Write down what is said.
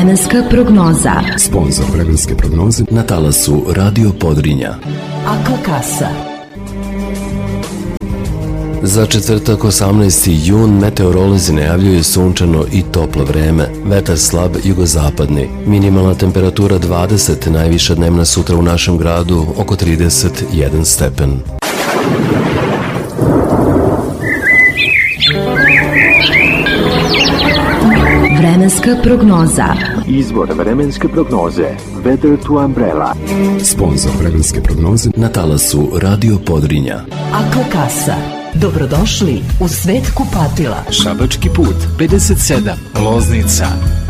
Vremenska prognoza. Sponzor vremenske prognoze na talasu Radio Podrinja. Akla kasa. Za četvrtak 18. jun meteorolozi najavljuju sunčano i toplo vreme. Vetar slab jugozapadni. Minimalna temperatura 20, najviša dnevna sutra u našem gradu oko 31 stepen. Vremenska prognoza. Izvor vremenske prognoze Weather to Umbrella. Sponzor vremenske prognoze na talasu Radio Podrinja. Akla kasa. Dobrodošli u svet kupatila. Šabački put 57, Loznica.